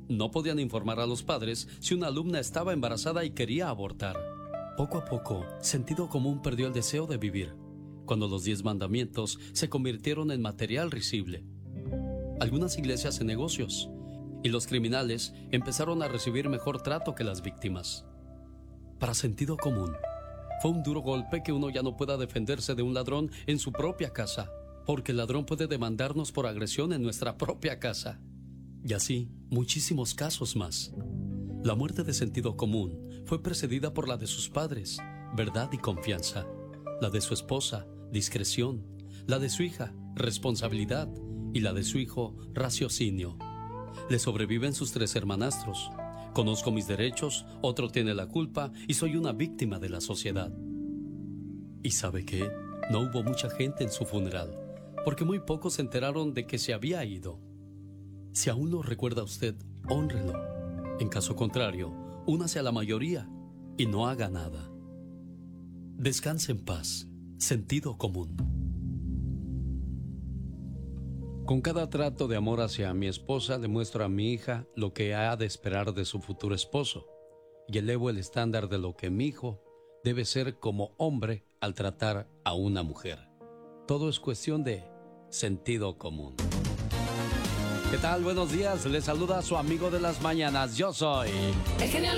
No podían informar a los padres si una alumna estaba embarazada y quería abortar. Poco a poco, sentido común perdió el deseo de vivir, cuando los 10 mandamientos se convirtieron en material risible. Algunas iglesias en negocios, y los criminales empezaron a recibir mejor trato que las víctimas. Para sentido común, fue un duro golpe que uno ya no pueda defenderse de un ladrón en su propia casa, porque el ladrón puede demandarnos por agresión en nuestra propia casa. Y así, muchísimos casos más. La muerte de sentido común fue precedida por la de sus padres, verdad y confianza. La de su esposa, discreción. La de su hija, responsabilidad. Y la de su hijo, raciocinio. Le sobreviven sus 3 hermanastros. Conozco mis derechos, otro tiene la culpa y soy una víctima de la sociedad. ¿Y sabe qué? No hubo mucha gente en su funeral, porque muy pocos se enteraron de que se había ido. Si aún lo recuerda usted, hónrelo. En caso contrario, únase a la mayoría y no haga nada. Descanse en paz. Sentido común. Con cada trato de amor hacia mi esposa, le muestro a mi hija lo que ha de esperar de su futuro esposo y elevo el estándar de lo que mi hijo debe ser como hombre al tratar a una mujer. Todo es cuestión de sentido común. ¿Qué tal? Buenos días. Les saluda a su amigo de las mañanas. Yo soy... el genio